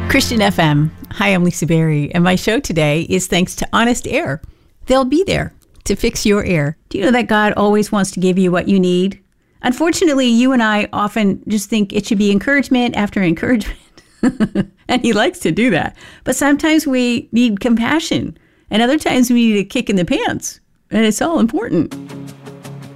Christian FM. Hi, I'm Lisa Berry, and my show today is thanks to Honest Air. They'll be there to fix your air. Do you know that God always wants to give you what you need? Unfortunately, you and I often just think it should be encouragement after encouragement. And he likes to do that. But sometimes we need compassion, and other times we need a kick in the pants. And it's all important.